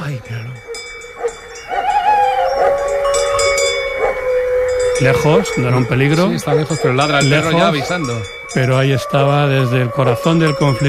Ay, míralo. Lejos, no era un peligro. Sí, está lejos, pero ladra el perro ya avisando. Pero ahí estaba desde el corazón del conflicto.